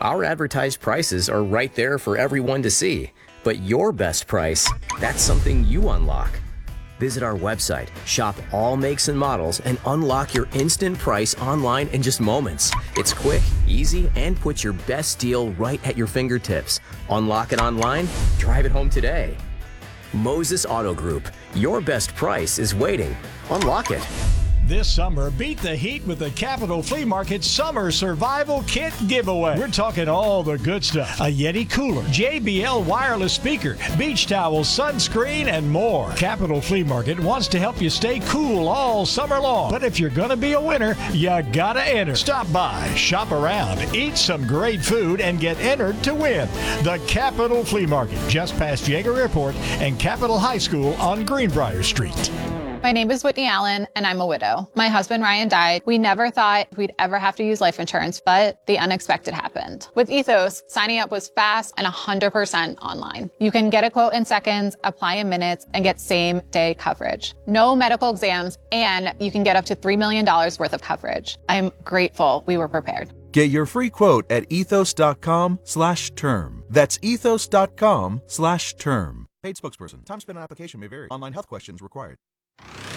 Our advertised prices are right there for everyone to see. But your best price, that's something you unlock. Visit our website, shop all makes and models, and unlock your instant price online in just moments. It's quick, easy, and puts your best deal right at your fingertips. Unlock it online, drive it home today. Moses Auto Group, your best price is waiting. Unlock it. This summer, beat the heat with the Capital Flea Market Summer Survival Kit Giveaway. We're talking all the good stuff. A Yeti cooler, JBL wireless speaker, beach towels, sunscreen, and more. Capital Flea Market wants to help you stay cool all summer long. But if you're going to be a winner, you gotta enter. Stop by, shop around, eat some great food, and get entered to win. The Capital Flea Market, just past Yeager Airport and Capital High School on Greenbrier Street. My name is Whitney Allen, and I'm a widow. My husband, Ryan, died. We never thought we'd ever have to use life insurance, but the unexpected happened. With Ethos, signing up was fast and 100% online. You can get a quote in seconds, apply in minutes, and get same-day coverage. No medical exams, and you can get up to $3 million worth of coverage. I'm grateful we were prepared. Get your free quote at ethos.com/term. That's ethos.com/term. Paid spokesperson. Time spent on application may vary. Online health questions required.